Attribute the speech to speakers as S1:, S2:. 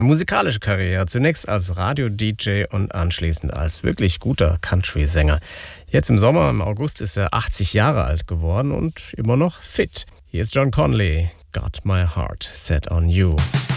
S1: Musikalische Karriere, zunächst als Radio-DJ und anschließend als wirklich guter Country-Sänger. Jetzt im Sommer, im August, ist er 80 Jahre alt geworden und immer noch fit. Hier ist John Conlee, Got My Heart Set on You.